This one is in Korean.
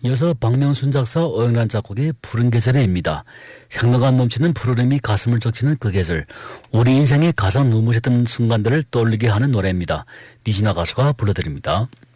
이어서 박명순 작사, 오영란 작곡의 푸른 계절에입니다. 향락감 넘치는 푸르름이 가슴을 적시는 그 계절, 우리 인생의 가장 눈부셨던 순간들을 떠올리게 하는 노래입니다. 니시나 가수가 불러드립니다.